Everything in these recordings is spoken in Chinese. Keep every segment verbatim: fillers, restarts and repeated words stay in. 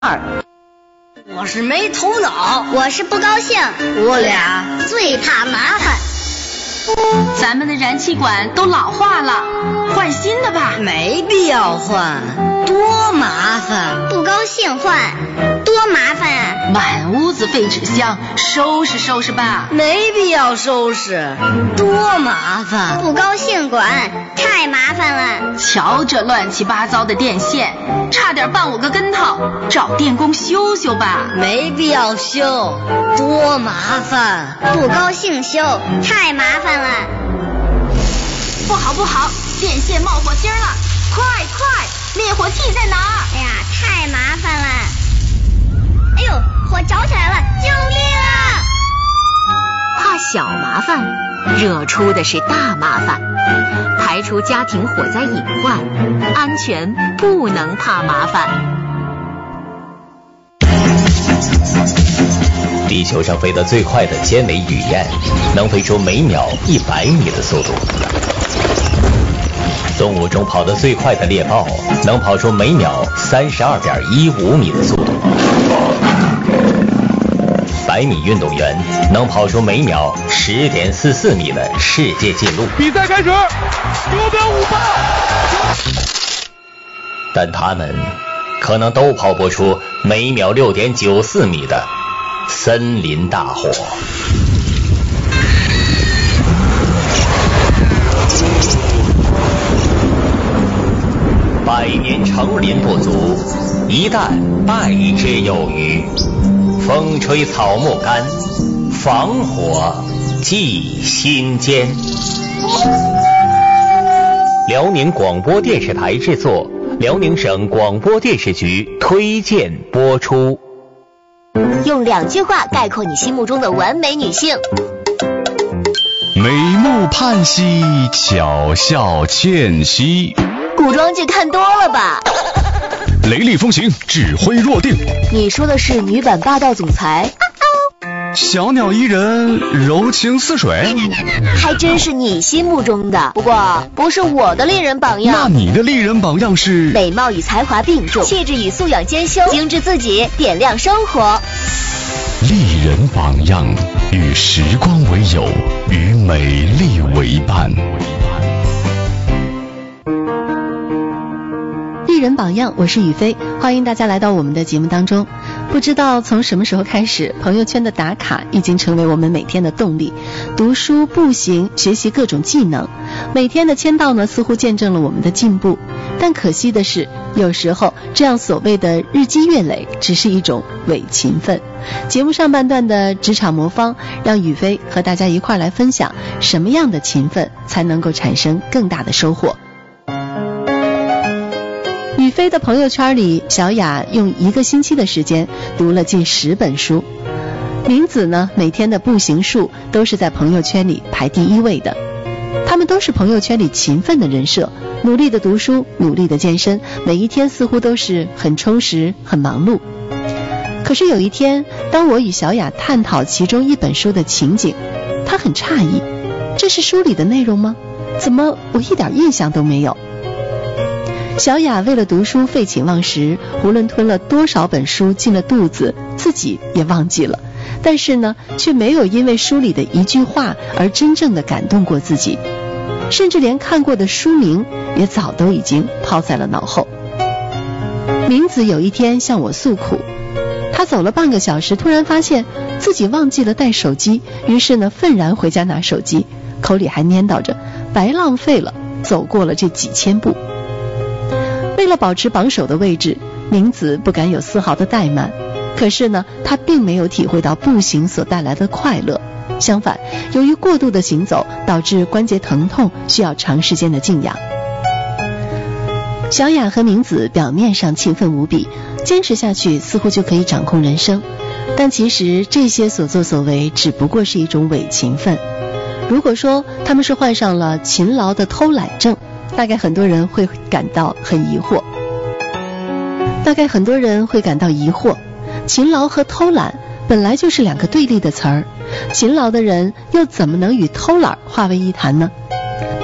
二。 我是没头脑， 我是不高兴， 我俩最怕麻烦。 咱们的燃气管都老化了，换新的吧。 没必要换，多麻烦。 不高兴换，多麻烦啊！ 满屋子废纸箱，收拾收拾吧。 没必要收拾，多麻烦。 不高兴管，太麻烦了。 瞧这乱七八糟的电线，差点绊我个跟头，找电工修修吧。 没必要修，多麻烦。 不高兴修，太麻烦了。 不好不好，电线冒火星了，快快，灭火器在哪儿？ 哎呀，太麻烦了。哎呦，火着起来了，救命啊！ 怕小麻烦，惹出的是大麻烦。排除家庭火灾隐患，安全不能怕麻烦。 地球上飞得最快的尖尾雨燕，能飞出每秒一百米的速度。动物中跑得最快的猎豹，能跑出每秒三十二点一五米的速度。百米运动员能跑出每秒十点四四米的世界纪录。 比赛开始，九秒五八。 但他们可能都跑不出每秒六点九四米的森林大火。百年成林不足，一旦败之有余。风吹草木干，防火记心间。辽宁广播电视台制作，辽宁省广播电视局推荐播出。 用两句话概括你心目中的完美女性： 美目盼兮，巧笑倩兮。 古装剧看多了吧？ 雷厉风行，指挥若定。 你说的是女版霸道总裁？ 小鸟依人，柔情似水。 还真是你心目中的，不过不是我的丽人榜样。 那你的丽人榜样是？ 美貌与才华并重，气质与素养兼修，精致自己，点亮生活。 丽人榜样，与时光为友，与美丽为伴。 丽人榜样，我是雨飞，欢迎大家来到我们的节目当中。不知道从什么时候开始，朋友圈的打卡已经成为我们每天的动力。读书、步行、学习各种技能，每天的签到呢，似乎见证了我们的进步。但可惜的是，有时候这样所谓的日积月累，只是一种伪勤奋。节目上半段的职场魔方，让雨飞和大家一块来分享什么样的勤奋才能够产生更大的收获。雨飞的朋友圈里，小雅用一个星期的时间读了近十本书。明子呢，每天的步行数都是在朋友圈里排第一位的。他们都是朋友圈里勤奋的人设，努力的读书，努力的健身，每一天似乎都是很充实、很忙碌。可是有一天，当我与小雅探讨其中一本书的情景，她很诧异，这是书里的内容吗？怎么我一点印象都没有？小雅为了读书废寝忘食，无论吞了多少本书进了肚子，自己也忘记了，但是呢，却没有因为书里的一句话而真正的感动过自己，甚至连看过的书名也早都已经抛在了脑后。明子有一天向我诉苦，她走了半个小时，突然发现自己忘记了带手机，于是呢，愤然回家拿手机，口里还念叨着白浪费了，走过了这几千步。为了保持榜首的位置，明子不敢有丝毫的怠慢，可是呢，她并没有体会到步行所带来的快乐。相反，由于过度的行走，导致关节疼痛，需要长时间的静养。小雅和明子表面上勤奋无比，坚持下去似乎就可以掌控人生，但其实这些所作所为只不过是一种伪勤奋。如果说他们是患上了勤劳的偷懒症，大概很多人会感到很疑惑。大概很多人会感到疑惑，勤劳和偷懒本来就是两个对立的词儿，勤劳的人又怎么能与偷懒化为一谈呢？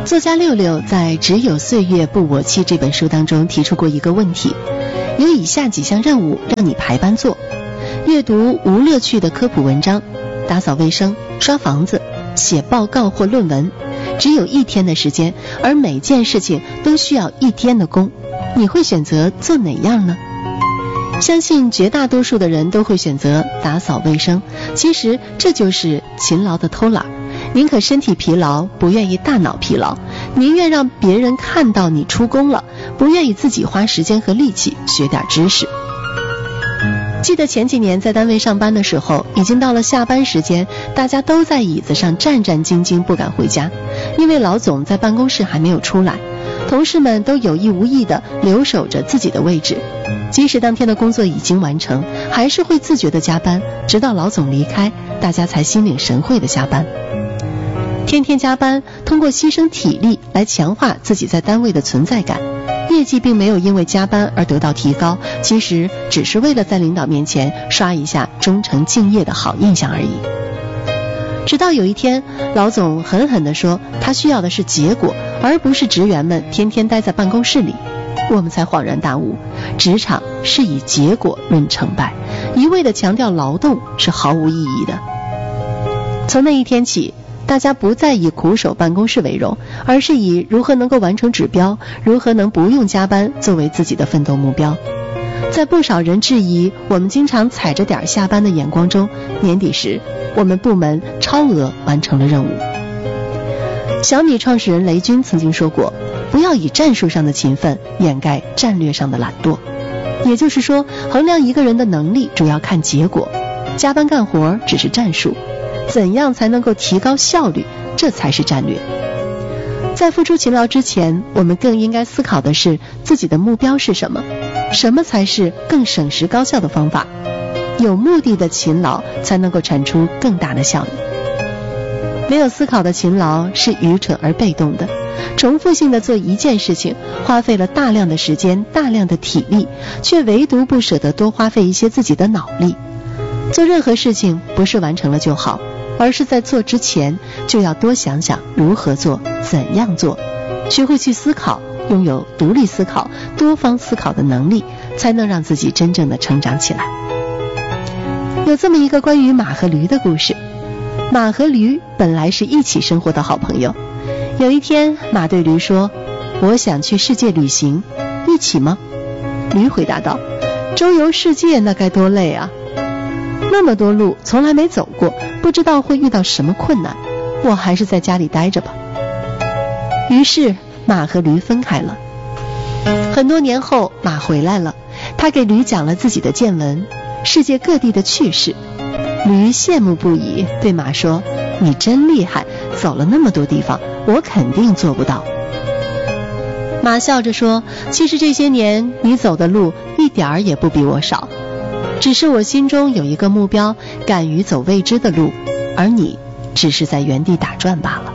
作家六六在《只有岁月不我弃》这本书当中提出过一个问题，有以下几项任务让你排班做：阅读无乐趣的科普文章，打扫卫生，刷房子，写报告或论文。只有一天的时间，而每件事情都需要一天的功，你会选择做哪样呢？相信绝大多数的人都会选择打扫卫生，其实这就是勤劳的偷懒，宁可身体疲劳，不愿意大脑疲劳，宁愿让别人看到你出工了，不愿意自己花时间和力气学点知识。记得前几年在单位上班的时候，已经到了下班时间，大家都在椅子上战战兢兢不敢回家，因为老总在办公室还没有出来，同事们都有意无意地留守着自己的位置，即使当天的工作已经完成，还是会自觉地加班，直到老总离开，大家才心领神会地下班。天天加班，通过牺牲体力来强化自己在单位的存在感，业绩并没有因为加班而得到提高，其实只是为了在领导面前刷一下忠诚敬业的好印象而已。直到有一天，老总狠狠地说他需要的是结果，而不是职员们天天待在办公室里，我们才恍然大悟，职场是以结果论成败，一味地强调劳动是毫无意义的。从那一天起，大家不再以苦守办公室为荣，而是以如何能够完成指标，如何能不用加班作为自己的奋斗目标。在不少人质疑我们经常踩着点下班的眼光中，年底时我们部门超额完成了任务。小米创始人雷军曾经说过，不要以战术上的勤奋掩盖战略上的懒惰。也就是说，衡量一个人的能力主要看结果，加班干活只是战术，怎样才能够提高效率，这才是战略。在付出勤劳之前，我们更应该思考的是自己的目标是什么，什么才是更省时高效的方法。有目的的勤劳才能够产出更大的效益。没有思考的勤劳是愚蠢而被动的，重复性的做一件事情，花费了大量的时间，大量的体力，却唯独不舍得多花费一些自己的脑力。做任何事情不是完成了就好，而是在做之前就要多想想如何做，怎样做，学会去思考，拥有独立思考、多方思考的能力，才能让自己真正的成长起来。有这么一个关于马和驴的故事。马和驴本来是一起生活的好朋友，有一天，马对驴说：“我想去世界旅行，一起吗？”驴回答道：“周游世界那该多累啊！那么多路从来没走过，不知道会遇到什么困难，我还是在家里待着吧。”于是马和驴分开了。很多年后，马回来了，他给驴讲了自己的见闻，世界各地的趣事。驴羡慕不已，对马说：“你真厉害，走了那么多地方，我肯定做不到。”马笑着说：“其实这些年你走的路一点儿也不比我少，只是我心中有一个目标，敢于走未知的路，而你只是在原地打转罢了。”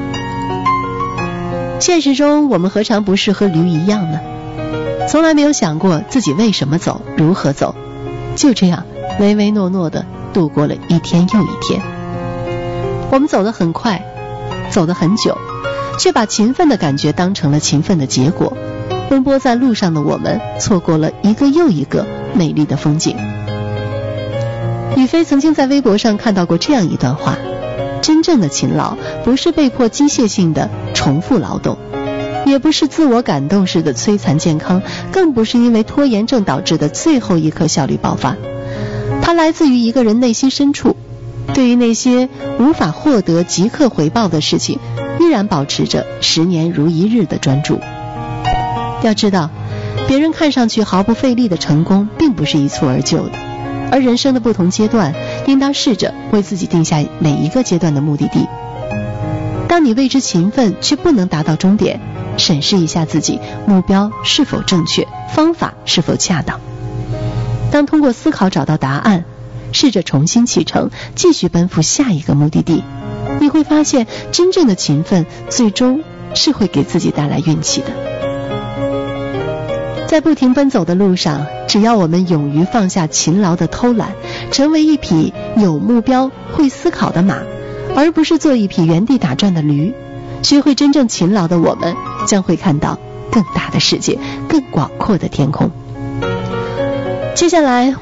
现实中，我们何尝不是和驴一样呢？从来没有想过自己为什么走，如何走，就这样唯唯诺诺的度过了一天又一天。我们走得很快，走得很久，却把勤奋的感觉当成了勤奋的结果。奔波在路上的我们，错过了一个又一个美丽的风景。宇飞曾经在微博上看到过这样一段话：真正的勤劳，不是被迫机械性的重复劳动，也不是自我感动式的摧残健康，更不是因为拖延症导致的最后一刻效率爆发。它来自于一个人内心深处，对于那些无法获得即刻回报的事情，依然保持着十年如一日的专注。要知道，别人看上去毫不费力的成功，并不是一蹴而就的，而人生的不同阶段，应当试着为自己定下每一个阶段的目的地。当你为之勤奋却不能达到终点，审视一下自己目标是否正确，方法是否恰当。当通过思考找到答案，试着重新启程，继续奔赴下一个目的地，你会发现真正的勤奋最终是会给自己带来运气的。在不停奔走的路上，只要我们勇于放下勤劳的偷懒，成为一匹有目标会思考的马，而不是做一匹原地打转的驴， 学会真正勤劳的我们，将会看到更大的世界，更广阔的天空。接下来